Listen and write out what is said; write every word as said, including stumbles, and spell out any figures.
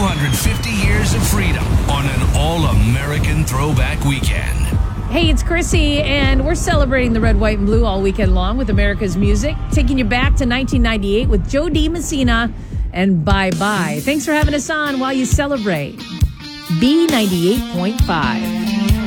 hundred fifty years of freedom on an all-American throwback weekend. Hey, it's Chrissy, and we're celebrating the red, white, and blue all weekend long with America's music, taking you back to nineteen ninety-eight with Joe DiMessina and Bye Bye. Thanks for having us on while you celebrate. B ninety-eight point five.